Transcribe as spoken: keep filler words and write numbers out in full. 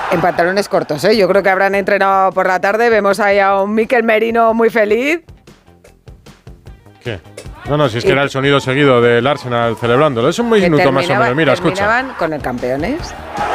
En pantalones cortos, ¿eh? Yo creo que habrán entrenado por la tarde. Vemos ahí a un Mikel Merino muy feliz. ¿Qué? No, no, si es que y era el sonido seguido del Arsenal celebrándolo. Es un minuto más o menos. Mira, escucha. Terminaban con el campeones.